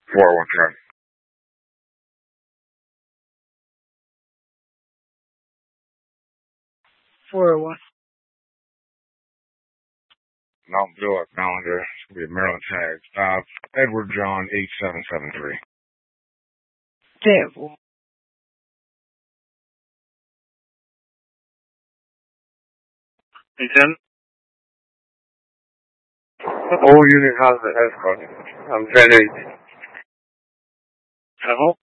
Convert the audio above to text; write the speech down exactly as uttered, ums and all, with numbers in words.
four one ten. four oh one. Mount Bill at Ballinger. It's going to be a Maryland tag. Uh, Edward John eight seven seven three. Devil. ten. All unit has the head. I'm ten eight. Hello?